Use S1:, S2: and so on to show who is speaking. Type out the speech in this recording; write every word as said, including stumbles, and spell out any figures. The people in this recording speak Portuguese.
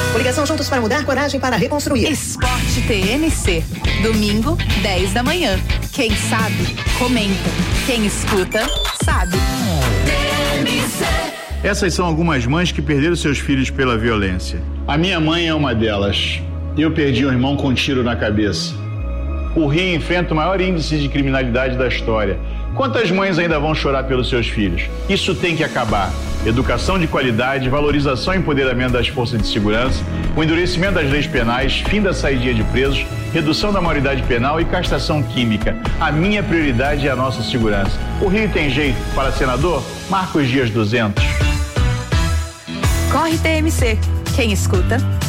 S1: Coligação Juntos para Mudar, coragem para reconstruir.
S2: Esporte T M C. Domingo, dez da manhã. Quem sabe, comenta. Quem escuta, sabe.
S3: T M C. Essas são algumas mães que perderam seus filhos pela violência. A minha mãe é uma delas. Eu perdi um irmão com um tiro na cabeça. O Rio enfrenta o maior índice de criminalidade da história. Quantas mães ainda vão chorar pelos seus filhos? Isso tem que acabar. Educação de qualidade, valorização e empoderamento das forças de segurança, o endurecimento das leis penais, fim da saidia de presos, redução da maioridade penal e castração química. A minha prioridade é a nossa segurança. O Rio tem jeito. Para senador, Marcos Dias duzentos.
S2: Corre T M C. Quem escuta,